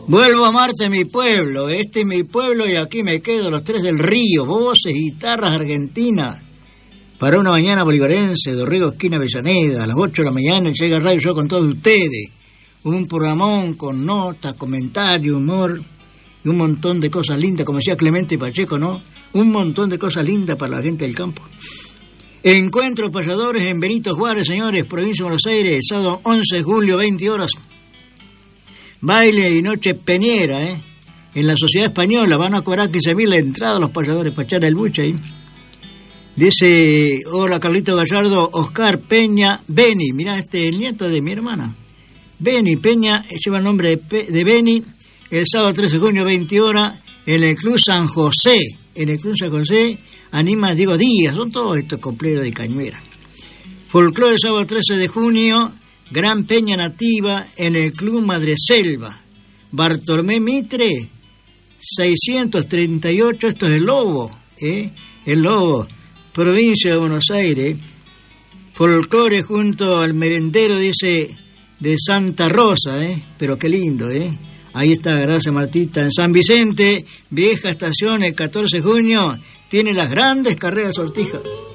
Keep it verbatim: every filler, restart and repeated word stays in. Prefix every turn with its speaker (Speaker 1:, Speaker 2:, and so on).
Speaker 1: Vuelvo a amarte, mi pueblo, este es mi pueblo y aquí me quedo, los tres del río, voces, guitarras argentinas. Para una mañana bolivarense, Dorrego, esquina Avellaneda, a las ocho de la mañana llega Radio Yo con todos ustedes. Un programón con notas, comentarios, humor y un montón de cosas lindas, como decía Clemente Pacheco, ¿no? Un montón de cosas lindas para la gente del campo. Encuentro payadores en Benito Juárez, señores, provincia de Buenos Aires, sábado once de julio, veinte horas. Baile y noche peñera, ¿eh? En la Sociedad Española van a cobrar quince mil la entrada a los payadores para echar el buche ahí. Dice, hola Carlito Gallardo, Oscar Peña Beni, mirá, este es el nieto de mi hermana. Beni Peña, lleva el nombre de, Pe, de Beni, el sábado trece de junio, veinte horas, en el Club San José. En el Club San José anima Diego Díaz, son todos estos compleros de Cañuera. Folclore, sábado trece de junio, Gran Peña Nativa en el Club Madreselva. Bartolomé Mitre, seiscientos treinta y ocho, esto es el Lobo, ¿eh? El Lobo, provincia de Buenos Aires. Folclore junto al merendero, dice, de Santa Rosa, ¿eh? Pero qué lindo, ¿eh? Ahí está, gracias Martita. En San Vicente, vieja estación, el catorce de junio, tiene las grandes carreras sortijas.